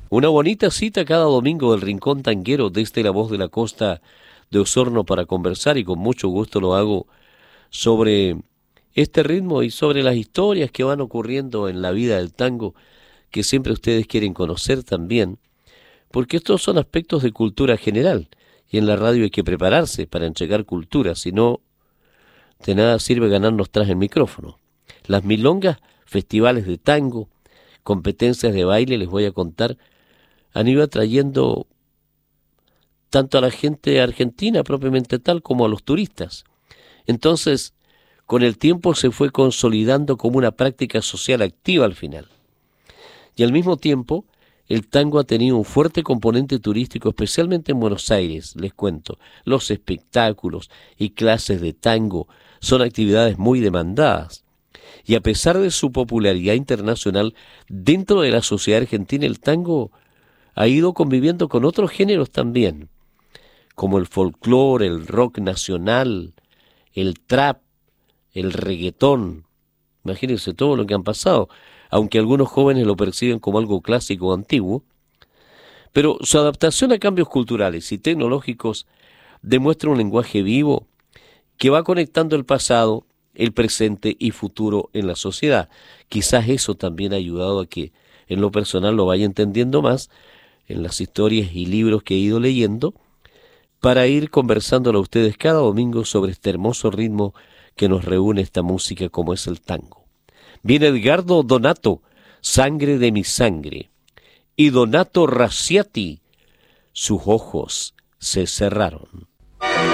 Una bonita cita cada domingo del Rincón Tanguero desde La Voz de la Costa de Osorno para conversar, y con mucho gusto lo hago sobre este ritmo y sobre las historias que van ocurriendo en la vida del tango, que siempre ustedes quieren conocer también, porque estos son aspectos de cultura general, y en la radio hay que prepararse para entregar cultura, si no, de nada sirve ganarnos tras el micrófono. Las milongas, festivales de tango, competencias de baile, les voy a contar, han ido atrayendo tanto a la gente argentina propiamente tal como a los turistas. Entonces, con el tiempo se fue consolidando como una práctica social activa al final. Y al mismo tiempo, el tango ha tenido un fuerte componente turístico, especialmente en Buenos Aires, les cuento. Los espectáculos y clases de tango son actividades muy demandadas. Y a pesar de su popularidad internacional, dentro de la sociedad argentina el tango ha ido conviviendo con otros géneros también, como el folclore, el rock nacional, el trap, el reggaetón. Imagínense todo lo que han pasado, aunque algunos jóvenes lo perciben como algo clásico o antiguo, pero su adaptación a cambios culturales y tecnológicos demuestra un lenguaje vivo que va conectando el pasado, el presente y futuro en la sociedad. Quizás eso también ha ayudado a que en lo personal lo vaya entendiendo más en las historias y libros que he ido leyendo, para ir conversándolo a ustedes cada domingo sobre este hermoso ritmo que nos reúne esta música como es el tango. Viene Edgardo Donato, Sangre de mi sangre, y Donato Rasciati, sus ojos se cerraron.